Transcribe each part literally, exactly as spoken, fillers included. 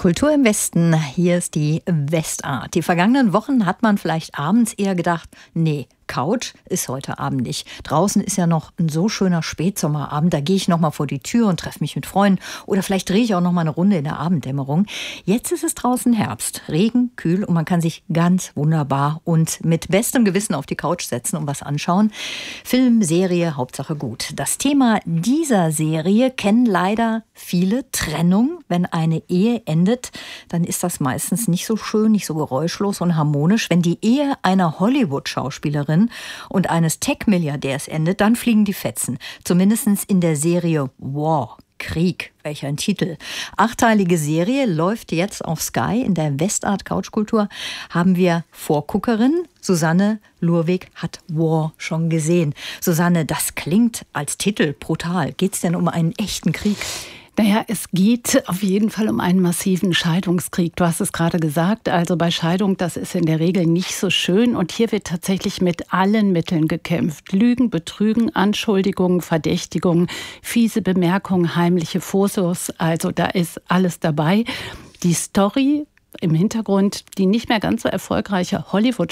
Kultur im Westen, hier ist die Westart. Die vergangenen Wochen hat man vielleicht abends eher gedacht, nee, Couch ist heute Abend nicht. Draußen ist ja noch ein so schöner Spätsommerabend, da gehe ich noch mal vor die Tür und treffe mich mit Freunden oder vielleicht drehe ich auch noch mal eine Runde in der Abenddämmerung. Jetzt ist es draußen Herbst, Regen, kühl und man kann sich ganz wunderbar und mit bestem Gewissen auf die Couch setzen und was anschauen. Film, Serie, Hauptsache gut. Das Thema dieser Serie kennen leider viele: Trennung. Wenn eine Ehe endet, dann ist das meistens nicht so schön, nicht so geräuschlos und harmonisch. Wenn die Ehe einer Hollywood-Schauspielerin und eines Tech-Milliardärs endet, dann fliegen die Fetzen. Zumindest in der Serie War. Krieg, welch ein Titel. Achteilige Serie läuft jetzt auf Sky. In der Westart Couchkultur haben wir Vorguckerin Susanne Lurwig hat War schon gesehen. Susanne, das klingt als Titel brutal. Geht's denn um einen echten Krieg? Naja, es geht auf jeden Fall um einen massiven Scheidungskrieg. Du hast es gerade gesagt, also bei Scheidung, das ist in der Regel nicht so schön. Und hier wird tatsächlich mit allen Mitteln gekämpft. Lügen, Betrügen, Anschuldigungen, Verdächtigungen, fiese Bemerkungen, heimliche Fotos. Also da ist alles dabei. Die Story im Hintergrund, die nicht mehr ganz so erfolgreiche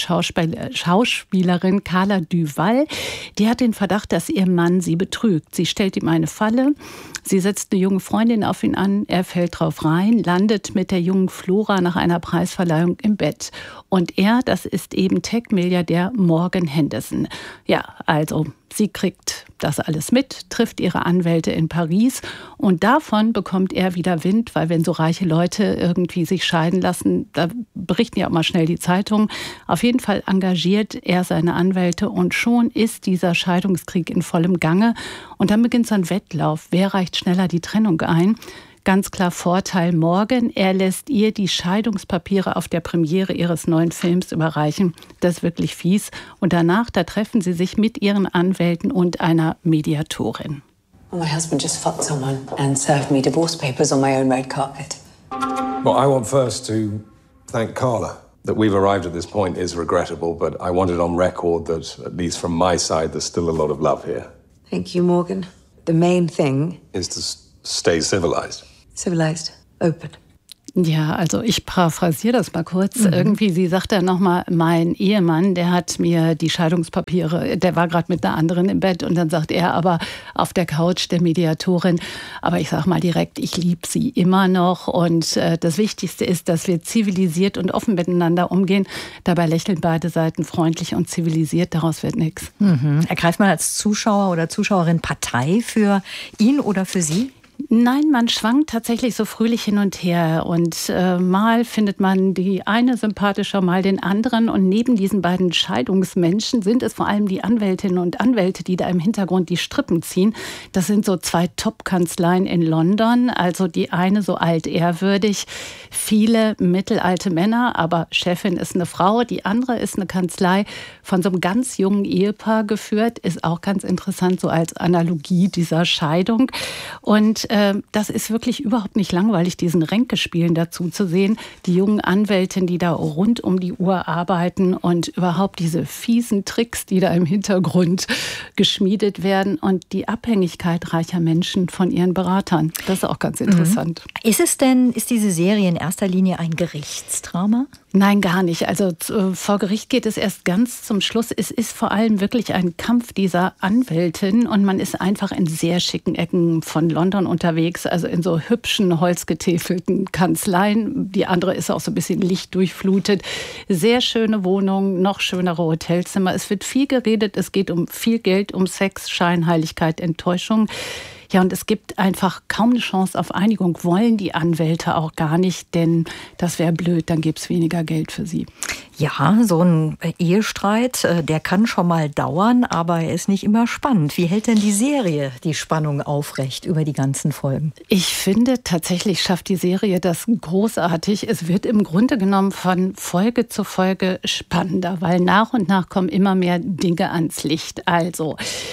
Hollywood-Schauspielerin Carla Duval, die hat den Verdacht, dass ihr Mann sie betrügt. Sie stellt ihm eine Falle, sie setzt eine junge Freundin auf ihn an, er fällt drauf rein, landet mit der jungen Flora nach einer Preisverleihung im Bett. Und er, das ist eben Tech-Milliardär Morgan Henderson. Ja, also sie kriegt das alles mit, trifft ihre Anwälte in Paris und davon bekommt er wieder Wind, weil wenn so reiche Leute irgendwie sich scheiden lassen, da berichten ja auch mal schnell die Zeitungen. Auf jeden Fall engagiert er seine Anwälte und schon ist dieser Scheidungskrieg in vollem Gange. Und dann beginnt so ein Wettlauf. Wer reicht schneller die Trennung ein? Ganz klar Vorteil Morgan. Er lässt ihr die Scheidungspapiere auf der Premiere ihres neuen Films überreichen. Das ist wirklich fies. Und danach, da treffen sie sich mit ihren Anwälten und einer Mediatorin. Well, my husband just fucked someone and served me divorce papers on my own red carpet. Well, I want first to thank Carla. That we've arrived at this point is regrettable, but I want it on record that, at least from my side, there's still a lot of love here. Thank you, Morgan. The main thing is to s- stay civilized. Civilized, open. Ja, also ich paraphrasiere das mal kurz. Mhm. Irgendwie, sie sagt dann nochmal, mein Ehemann, der hat mir die Scheidungspapiere, der war gerade mit einer anderen im Bett und dann sagt er aber auf der Couch der Mediatorin, aber ich sag mal direkt, ich liebe sie immer noch und äh, das Wichtigste ist, dass wir zivilisiert und offen miteinander umgehen. Dabei lächeln beide Seiten freundlich und zivilisiert, daraus wird nichts. Mhm. Ergreift man als Zuschauer oder Zuschauerin Partei für ihn oder für sie? Nein, man schwankt tatsächlich so fröhlich hin und her und äh, mal findet man die eine sympathischer, mal den anderen und neben diesen beiden Scheidungsmenschen sind es vor allem die Anwältinnen und Anwälte, die da im Hintergrund die Strippen ziehen. Das sind so zwei Top-Kanzleien in London, also die eine so altehrwürdig, viele mittelalte Männer, aber Chefin ist eine Frau, die andere ist eine Kanzlei von so einem ganz jungen Ehepaar geführt, ist auch ganz interessant so als Analogie dieser Scheidung und das ist wirklich überhaupt nicht langweilig, diesen Ränkespielen dazu zu sehen. Die jungen Anwältinnen, die da rund um die Uhr arbeiten und überhaupt diese fiesen Tricks, die da im Hintergrund geschmiedet werden und die Abhängigkeit reicher Menschen von ihren Beratern. Das ist auch ganz interessant. Mhm. Ist es denn, ist diese Serie in erster Linie ein Gerichtsdrama? Nein, gar nicht. Also äh, vor Gericht geht es erst ganz zum Schluss. Es ist vor allem wirklich ein Kampf dieser Anwältin und man ist einfach in sehr schicken Ecken von London unterwegs, also in so hübschen, holzgetäfelten Kanzleien. Die andere ist auch so ein bisschen lichtdurchflutet. Sehr schöne Wohnungen, noch schönere Hotelzimmer. Es wird viel geredet, es geht um viel Geld, um Sex, Scheinheiligkeit, Enttäuschung. Ja, und es gibt einfach kaum eine Chance auf Einigung, wollen die Anwälte auch gar nicht, denn das wäre blöd, dann gäbe es weniger Geld für sie. Ja, so ein Ehestreit, der kann schon mal dauern, aber er ist nicht immer spannend. Wie hält denn die Serie die Spannung aufrecht über die ganzen Folgen? Ich finde, tatsächlich schafft die Serie das großartig. Es wird im Grunde genommen von Folge zu Folge spannender, weil nach und nach kommen immer mehr Dinge ans Licht. Also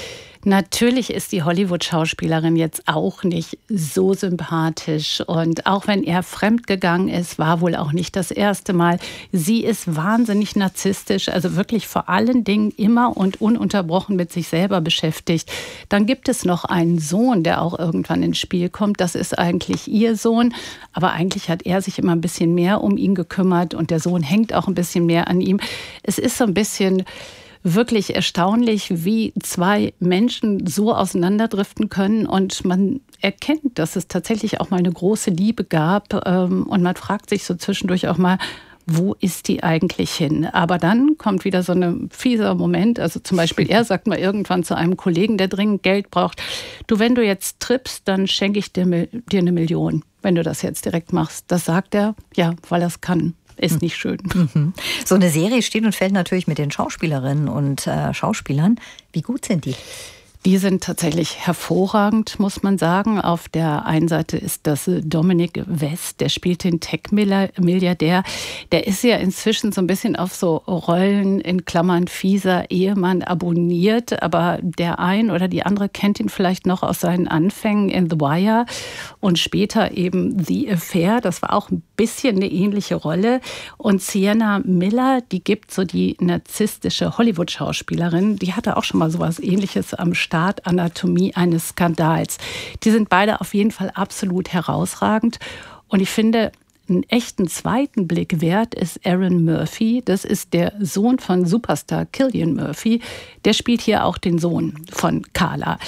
Natürlich ist die Hollywood-Schauspielerin jetzt auch nicht so sympathisch. Und auch wenn er fremdgegangen ist, war wohl auch nicht das erste Mal. Sie ist wahnsinnig narzisstisch, also wirklich vor allen Dingen immer und ununterbrochen mit sich selber beschäftigt. Dann gibt es noch einen Sohn, der auch irgendwann ins Spiel kommt. Das ist eigentlich ihr Sohn. Aber eigentlich hat er sich immer ein bisschen mehr um ihn gekümmert und der Sohn hängt auch ein bisschen mehr an ihm. Es ist so ein bisschen wirklich erstaunlich, wie zwei Menschen so auseinanderdriften können und man erkennt, dass es tatsächlich auch mal eine große Liebe gab und man fragt sich so zwischendurch auch mal, wo ist die eigentlich hin? Aber dann kommt wieder so ein fieser Moment. Also zum Beispiel, er sagt mal irgendwann zu einem Kollegen, der dringend Geld braucht, du, wenn du jetzt trippst, dann schenke ich dir, dir eine Million, wenn du das jetzt direkt machst. Das sagt er, ja, weil er es kann. Ist nicht schön. Mhm. So eine Serie steht und fällt natürlich mit den Schauspielerinnen und äh, Schauspielern. Wie gut sind die? Die sind tatsächlich hervorragend, muss man sagen. Auf der einen Seite ist das Dominic West, der spielt den Tech-Milliardär. Der ist ja inzwischen so ein bisschen auf so Rollen in Klammern fieser Ehemann abonniert. Aber der ein oder die andere kennt ihn vielleicht noch aus seinen Anfängen in The Wire und später eben The Affair. Das war auch ein bisschen eine ähnliche Rolle. Und Sienna Miller, die gibt so die narzisstische Hollywood-Schauspielerin, die hatte auch schon mal sowas Ähnliches am Start. Anatomie eines Skandals. Die sind beide auf jeden Fall absolut herausragend. Und ich finde, einen echten zweiten Blick wert ist Aaron Murphy. Das ist der Sohn von Superstar Cillian Murphy. Der spielt hier auch den Sohn von Carla.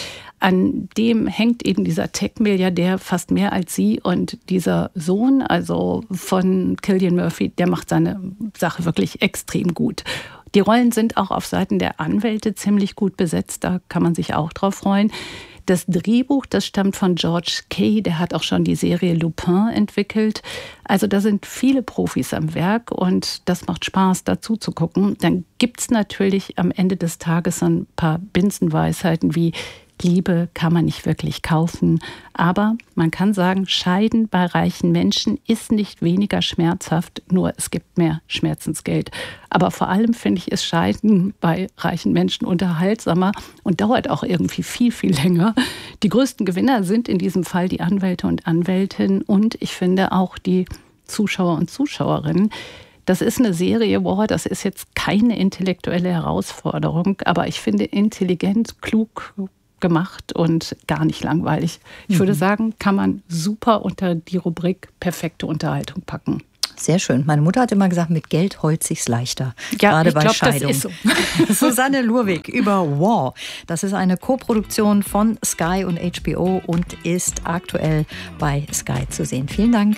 An dem hängt eben dieser Tech-Milliardär fast mehr als sie. Und dieser Sohn, also von Cillian Murphy, der macht seine Sache wirklich extrem gut. Die Rollen sind auch auf Seiten der Anwälte ziemlich gut besetzt, da kann man sich auch drauf freuen. Das Drehbuch, das stammt von George Kay, der hat auch schon die Serie Lupin entwickelt. Also da sind viele Profis am Werk und das macht Spaß, dazu zu gucken. Dann gibt es natürlich am Ende des Tages ein paar Binsenweisheiten wie Liebe kann man nicht wirklich kaufen. Aber man kann sagen, Scheiden bei reichen Menschen ist nicht weniger schmerzhaft, nur es gibt mehr Schmerzensgeld. Aber vor allem finde ich, ist Scheiden bei reichen Menschen unterhaltsamer und dauert auch irgendwie viel, viel länger. Die größten Gewinner sind in diesem Fall die Anwälte und Anwältinnen und ich finde auch die Zuschauer und Zuschauerinnen. Das ist eine Serie, boah, das ist jetzt keine intellektuelle Herausforderung, aber ich finde intelligent, klug gemacht und gar nicht langweilig. Ich mhm. würde sagen, kann man super unter die Rubrik perfekte Unterhaltung packen. Sehr schön. Meine Mutter hat immer gesagt, mit Geld heult sich's leichter. Ja, gerade ich bei glaub, Scheidung. Das ist so. Susanne Lurwig über War. Das ist eine Koproduktion von Sky und H B O und ist aktuell bei Sky zu sehen. Vielen Dank.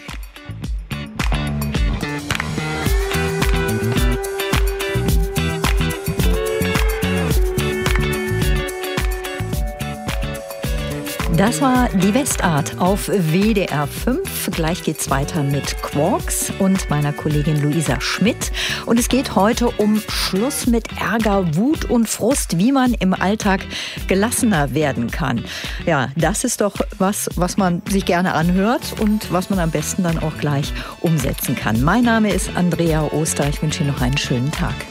Das war die Westart auf W D R fünf. Gleich geht's weiter mit Quarks und meiner Kollegin Luisa Schmidt. Und es geht heute um Schluss mit Ärger, Wut und Frust, wie man im Alltag gelassener werden kann. Ja, das ist doch was, was man sich gerne anhört und was man am besten dann auch gleich umsetzen kann. Mein Name ist Andrea Oster. Ich wünsche Ihnen noch einen schönen Tag.